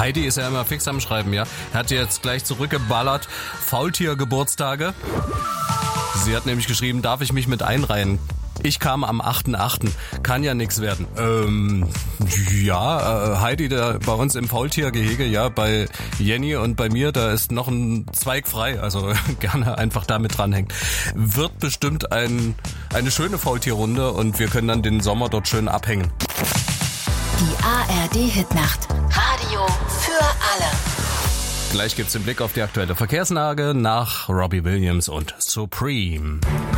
Heidi ist ja immer fix am Schreiben, ja. Hat jetzt gleich zurückgeballert. Faultier-Geburtstage. Sie hat nämlich geschrieben, darf ich mich mit einreihen? Ich kam am 8.8. Kann ja nix werden. Heidi, da bei uns im Faultiergehege, ja, bei Jenny und bei mir, da ist noch ein Zweig frei, also gerne einfach da mit dranhängen. Wird bestimmt eine schöne Faultierrunde und wir können dann den Sommer dort schön abhängen. Die ARD-Hitnacht. Radio für alle. Gleich gibt's den Blick auf die aktuelle Verkehrslage nach Robbie Williams und Supreme.